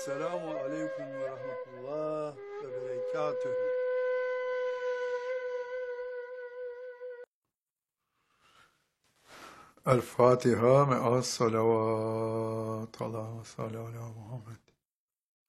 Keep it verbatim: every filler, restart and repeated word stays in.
Selamun Aleyküm ve Rahmetullah ve Berekatühü. El Fatiha me'as salavat. Allahümme salli ala Muhammed.